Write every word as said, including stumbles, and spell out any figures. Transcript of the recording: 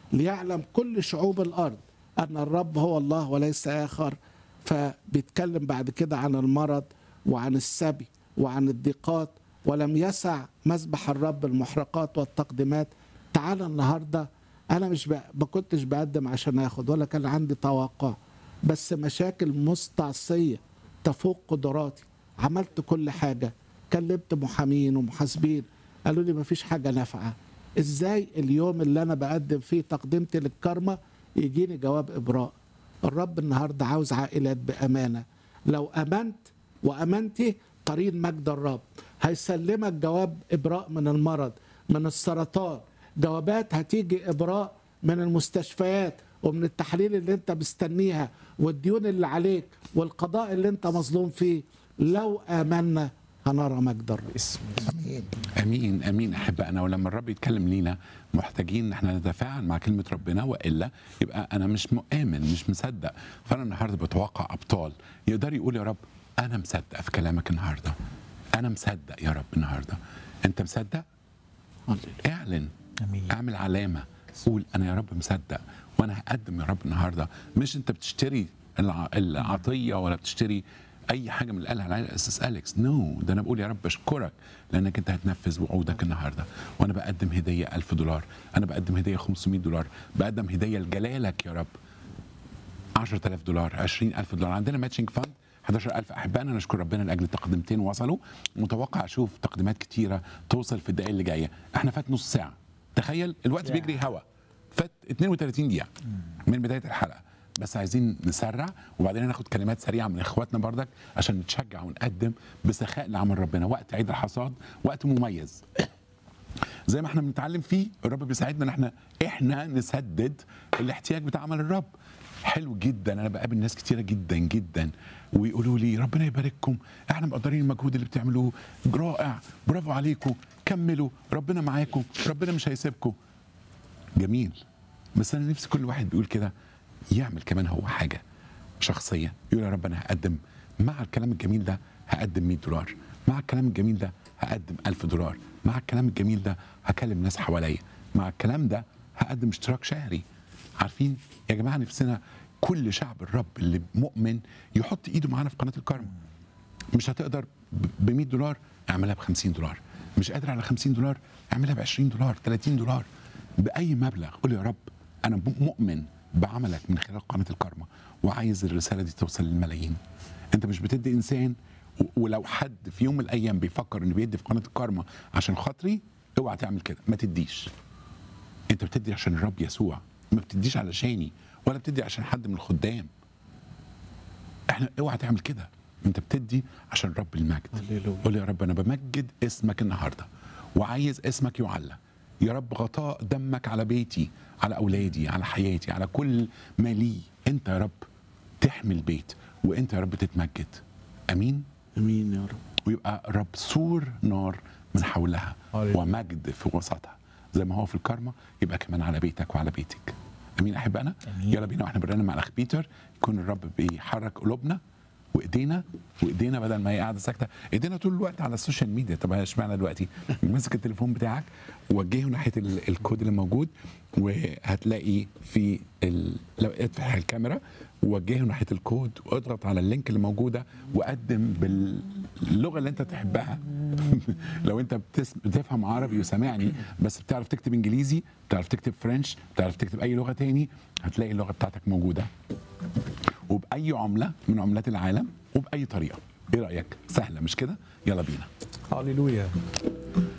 ليعلم كل شعوب الأرض أن الرب هو الله وليس آخر. فبيتكلم بعد كده عن المرض وعن السبي وعن الضيقات، ولم يسع مذبح الرب المحرقات والتقديمات. تعال النهاردة أنا مش ب... ما كنتش بقدم عشان آخد، ولا كان عندي توقع، بس مشاكل مستعصية تفوق قدراتي. عملت كل حاجة، كلمت محامين ومحاسبين، قالوا لي مفيش حاجة نافعة. إزاي اليوم اللي أنا بقدم فيه تقديمتي للكرمة يجيني جواب إبراء؟ الرب النهاردة عاوز عائلات بأمانة. لو أمنت وأمنتي قرين مجد الرب هيسلمك جواب إبراء من المرض، من السرطان، جوابات هتيجي إبراء من المستشفيات ومن التحاليل اللي انت مستنيها والديون اللي عليك والقضاء اللي انت مظلوم فيه. لو آمنا هنرى مجد الرب. امين امين امين احبائنا. ولما الرب يتكلم لينا محتاجين ان احنا نتفاعل مع كلمه ربنا، والا يبقى انا مش مؤمن مش مصدق. فانا النهارده بتوقع ابطال يقدر يقول يا رب انا مصدق في كلامك النهارده، انا مصدق يا رب النهارده. انت مصدق؟ اعلن، امين، اعمل علامه، قول انا يا رب مصدق وانا هقدم يا رب النهارده. مش انت بتشتري العطيه ولا بتشتري اي حاجه من اللي قالها على الاساس اليكس، نو no. ده انا بقول يا رب اشكرك لانك انت هتنفذ وعودك النهارده. وانا بقدم هديه ألف دولار، انا بقدم هديه خمسمائة دولار، بقدم هديه لجلالك يا رب عشرة آلاف دولار، عشرين ألف دولار. عندنا ماتشنج فاند أحد عشر ألف. احبائنا نشكر ربنا لاجل تقديمتين وصلوا، متوقع اشوف تقديمات كتيره توصل في الدقائق اللي جايه. احنا فات نص ساعه، تخيل الوقت بيجري هوا، فات اثنين وثلاثين دقيقه من بدايه الحلقه. بس عايزين نسرع وبعدين ناخد كلمات سريعه من اخواتنا بردك عشان نتشجع ونقدم بسخاء لعمل ربنا. وقت عيد الحصاد وقت مميز زي ما احنا بنتعلم فيه، الرب بيساعدنا ان احنا احنا نسدد الاحتياج بتاع عمل الرب. حلو جدا. انا بقابل ناس كتيره جدا جدا ويقولوا لي ربنا يبارككم، احنا مقدرين المجهود اللي بتعملوه، رائع، برافو عليكم، كملوا، ربنا معاكم، ربنا مش هيسيبكم. جميل، بس انا نفسي كل واحد بيقول كده يعمل كمان هو حاجه شخصيه، يقول يا رب انا هقدم مع الكلام الجميل ده، هقدم مئة دولار، مع الكلام الجميل ده هقدم ألف دولار، مع الكلام الجميل ده هكلم ناس حواليا، مع الكلام ده هقدم اشتراك شهري. عارفين يا جماعه نفسنا كل شعب الرب اللي مؤمن يحط ايده معانا في قناه الكرم. مش هتقدر ب مئة دولار اعملها ب خمسين دولار، مش قادر على خمسين دولار اعملها ب عشرين دولار، ثلاثين دولار، باي مبلغ. قول يا رب انا مؤمن بعملك من خلال قناه الكرمه وعايز الرساله دي توصل للملايين. انت مش بتدي انسان، ولو حد في يوم من الايام بيفكر انه بيدي في قناه الكرمه عشان خاطري، اوعى تعمل كده، ما تديش. انت بتدي عشان الرب يسوع، ما بتديش علشاني ولا بتدي عشان حد من الخدام. احنا اوعى تعمل كده، انت بتدي عشان رب المجد. قول يا رب انا بمجد اسمك النهارده وعايز اسمك يعلى يا رب. غطاء دمك على بيتي، على اولادي، على حياتي، على كل ما لي. انت يا رب تحمي البيت وانت يا رب تتمجد. امين امين يا رب. ويبقى رب سور نار من حولها ومجد في وسطها، زي ما هو في الكرمه يبقى كمان على بيتك وعلى بيتك. امين احبائنا. يلا بينا واحنا بنرنم مع الاخ بيتر يكون الرب بيحرك قلوبنا وايدينا، وايدينا بدل ما هي قاعده ساكته، ايدينا طول الوقت على السوشيال ميديا. طب اشمعنى دلوقتي؟ ماسك التليفون بتاعك وجهه ناحيه الكود اللي موجود، وهتلاقي في ال... لو افتح الكاميرا وجهه ناحيه الكود واضغط على اللينك اللي موجوده وقدم باللغه اللي انت تحبها. لو انت بتس... بتفهم عربي وسامعني بس بتعرف تكتب انجليزي، بتعرف تكتب فرنش، بتعرف تكتب اي لغه تاني، هتلاقي اللغه بتاعتك موجوده وبأي عملة من عملات العالم وبأي طريقة. ايه رأيك؟ سهلة مش كده؟ يلا بينا. هاليلويا.